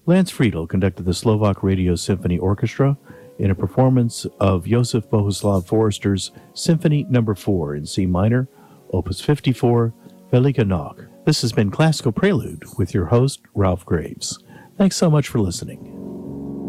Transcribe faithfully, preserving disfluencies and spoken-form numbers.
Lance Friedel conducted the Slovak Radio Symphony Orchestra in a performance of Josef Bohuslav Foerster's Symphony Number four in C minor, Opus fifty-four, Velika Noc. This has been Classical Prelude with your host, Ralph Graves. Thanks so much for listening.